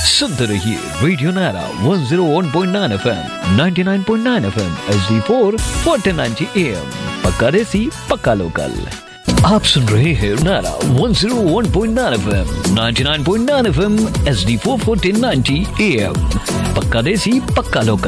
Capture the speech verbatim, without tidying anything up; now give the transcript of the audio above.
सुनते रहिए radio Naira one zero one point nine FM, ninety nine point nine FM, H D four, fourteen ninety am. पक्का देसी पक्का local. आप सुन रहे हैं Naira one zero one point nine FM, ninety nine point nine FM, H D four, fourteen ninety am. पक्का देसी पक्का local.